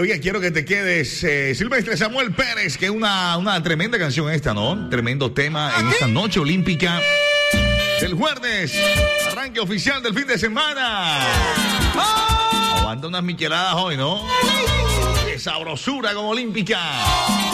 Oiga, quiero que te quedes. Silvestre Samuel Pérez, que es una tremenda canción esta, ¿no? Tremendo tema en esta noche olímpica del jueves. Arranque oficial del fin de semana. Aguanta unas micheladas hoy, ¿no? Qué sabrosura como olímpica.